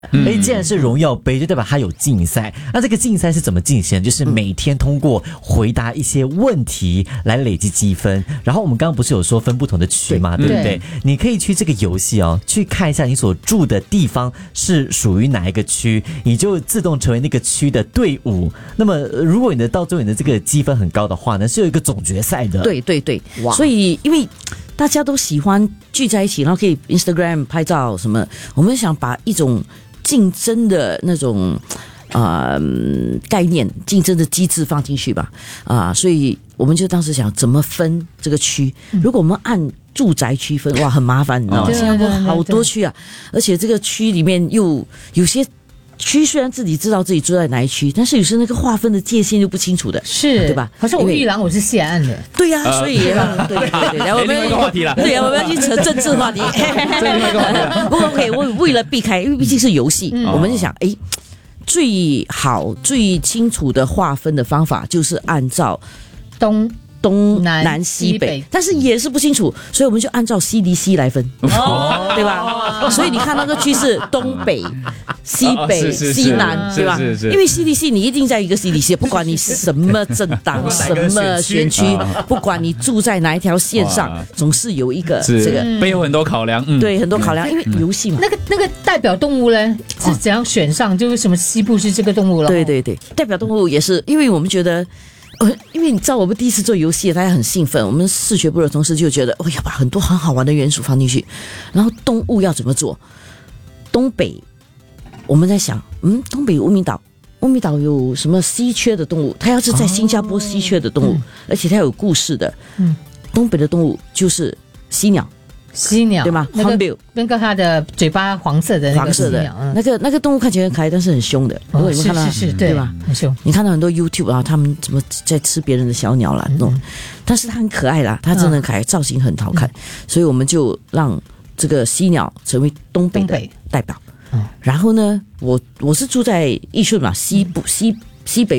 既然是荣耀杯，就代表它有竞赛。那这个竞赛是怎么进行？就是每天通过回答一些问题来累积积分。然后我们刚刚不是有说分不同的区嘛，对不对？你可以去这个游戏去看一下你所住的地方是属于哪一个区，你就自动成为那个区的队伍。那么如果你的到最后你的这个积分很高的话呢，是有一个总决赛的。 对，所以因为大家都喜欢聚在一起，然后可以 Instagram 拍照什么，我们想把一种竞争的那种概念、竞争的机制放进去吧，所以我们就当时想怎么分这个区。如果我们按住宅区分，哇，很麻烦，你知道吗？新加坡好多区啊，而且这个区里面又有些区虽然自己知道自己住在哪一区，但是有时那个划分的界限又不清楚的， 是对吧？ 好像我玉郎我是西岸的， 对呀，所以对，我们另外一个话题了， 对呀，我们要去扯政治话题， 这另外一个话题了。 不过 OK， 为了避开，因为毕竟是游戏，我们就想，最好最清楚的划分的方法就是按照东南西北，但是也是不清楚，所以我们就按照 CDC 来分，对吧？所以你看那个区是东北、西北、西南，对吧？因为 CDC 你一定在一个 CDC， 不管你什么政党、什么选区，不管你住在哪一条线上，总是有一个这个背后很多考量， 对，很多考量，因为游戏嘛。 那个代表动物呢是怎样选上？就为什么西部是这个动物了？ 对，代表动物也是，因为我们觉得。因为你知道我们第一次做游戏大家很兴奋，我们视觉部的同事就觉得要把很多很好玩的元素放进去，然后动物要怎么做。东北我们在想东北乌米岛有什么稀缺的动物，它要是在新加坡稀缺的动物，而且它有故事的，东北的动物就是犀鸟，对吗？ 那个它的嘴巴黄色的那个犀鸟， 那个动物看起来很可爱，但是很凶的。如果你们看到， 是， 对吧？ 很凶。 你看到很多 YouTube 他们怎么在吃别人的小鸟啦，但是它很可爱啦，它真的很可爱，造型很好看，所以我们就让这个犀鸟成为东北的代表。然后呢，我是住在义顺嘛，西北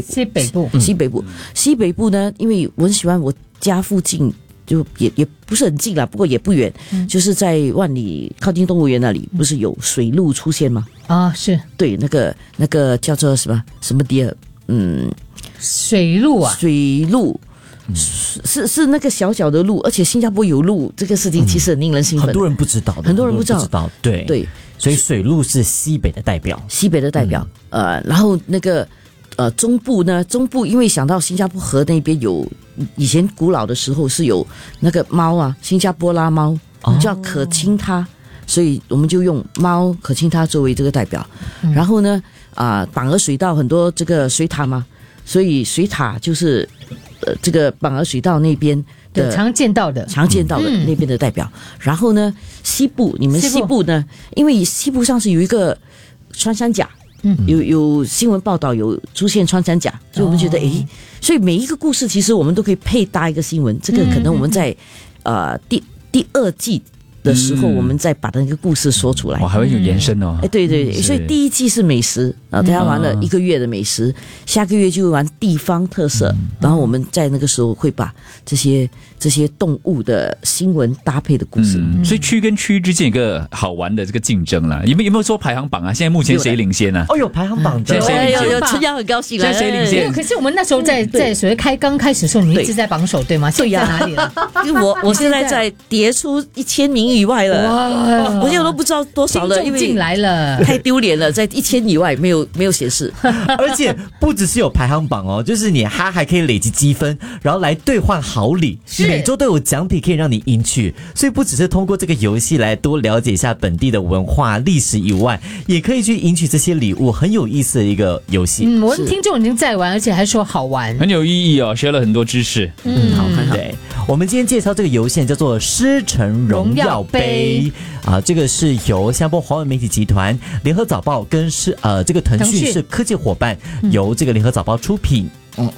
部呢，因为我很喜欢我家附近。就也不是很近啦，不过也不远，就是在万里靠近动物园那里，不是有水鹿出现吗？ 是对，那个叫做什么 deer， 水鹿啊， 水鹿。是那个小小的鹿，而且新加坡有鹿，这个事情其实很令人兴奋， 很多人不知道，对，所以水鹿是西北的代表，然后那个中部因为想到新加坡河那边有以前古老的时候是有那个猫啊，新加坡拉猫，叫可钦他，所以我们就用猫可钦他作为这个代表。然后呢榜鹅水道很多这个水塔嘛，所以水塔就是这个榜鹅水道那边的常见到的那边的代表。然后呢西部呢，因为西部上是有一个穿山甲，有新闻报道有出现穿山甲，所以我们觉得所以每一个故事其实我们都可以配搭一个新闻，这个可能我们在第二季的时候，我们再把那个故事说出来， 还会有延伸哦。 对，所以第一季是美食大家玩了1个月的美食，下个月就会玩地方特色，然后我们在那个时候会把这些动物的新闻搭配的故事。 所以区跟区之间有个好玩的这个竞争啦。有没有说排行榜啊？现在目前谁领先呢？ 有排行榜的， 有陈阳很高兴了。 谁领先？ 可是我们那时候在所谓刚开始的时候，你一直在榜首，对吗？现在在哪里了？ 我现在在跌出1000名以外了。我现在都不知道多少了，因为进来了， 太丢脸了，在1000以外没有显示。 而且不只是有排行榜就是你还可以累积积分，然后来兑换好礼，每周都有奖品可以让你赢取。所以不只是通过这个游戏来多了解一下本地的文化历史以外，也可以去赢取这些礼物，很有意思的一个游戏。 我的听众已经在玩，而且还说好玩， 很有意义哦，学了很多知识。 好，很好。 对，我们今天介绍这个游戏叫做狮城荣耀杯这个是由新加坡华文媒体集团、联合早报跟这个腾讯是科技伙伴，由这个联合早报出品。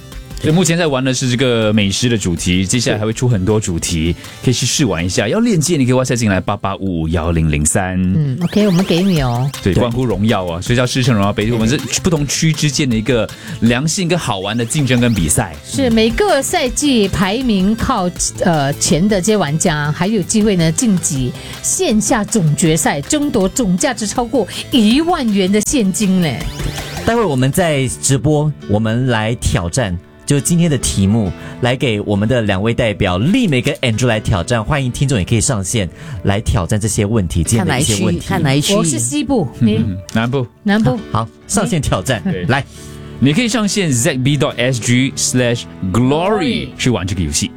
所以目前在玩的是这个美食的主题，接下来还会出很多主题，可以去试玩一下。要链接你可以 WhatsApp 进来88551003。 OK， 我们给你哦。 对，关乎荣耀啊，所以叫师承荣耀杯，我们是不同区之间的一个良性跟好玩的竞争跟比赛。 是每个赛季排名靠前的这些玩家，还有机会呢晋级线下总决赛，争夺总价值超过1万元的现金嘞。 待会儿我们在直播，我们来挑战，就今天的题目，来给我们的2位代表丽美跟 Andrew 来挑战。欢迎听众也可以上线来挑战这些问题，今天的一些问题。 看哪一区？ 我是西部，你南部。 南部。 好，上线挑战，来， 你可以上线 zb.sg/glory 去玩这个游戏。